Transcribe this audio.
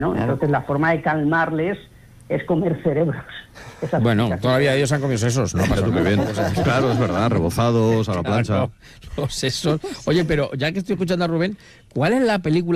¿no? Claro. Entonces la forma de calmarles es comer cerebros. Bueno, todavía ellos han comido sesos, no pasa Muy nada. bien. O sea, Claro, es verdad, rebozados a la plancha. claro, los sesos. Oye, pero ya que estoy escuchando a Rubén, ¿cuál es la película